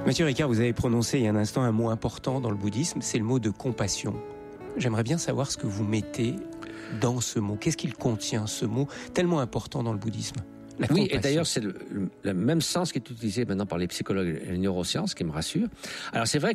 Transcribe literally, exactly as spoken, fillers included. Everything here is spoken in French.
Mathieu Ricard, vous avez prononcé il y a un instant un mot important dans le bouddhisme, c'est le mot de compassion. J'aimerais bien savoir ce que vous mettez dans ce mot. Qu'est-ce qu'il contient, ce mot tellement important dans le bouddhisme ? La oui, compassion. Et d'ailleurs, c'est le, le même sens qui est utilisé maintenant par les psychologues et les neurosciences, qui me rassure. Alors, c'est vrai